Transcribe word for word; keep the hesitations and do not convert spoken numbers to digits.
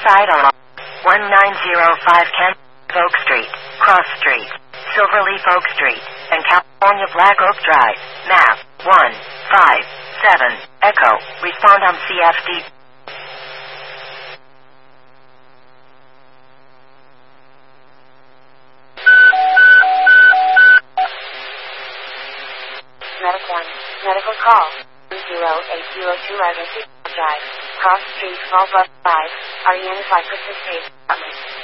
side on one nine zero five Kent Oak Street, Cross Street, Silverleaf Oak Street, and California Black Oak Drive. Map one five seven Echo. Respond on C F D. Medic one. Medical call. zero eight zero two Emergency Drive. Cross Street, Small Bus five. Are you in the five six eight apartment?